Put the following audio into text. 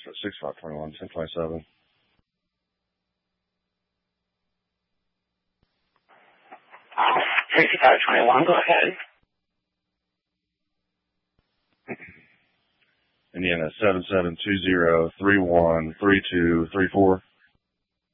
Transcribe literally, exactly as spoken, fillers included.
at six five twenty-one, ten twenty-seven. sixty-five twenty-one, go ahead. Indiana seven seven two zero three one three two three four.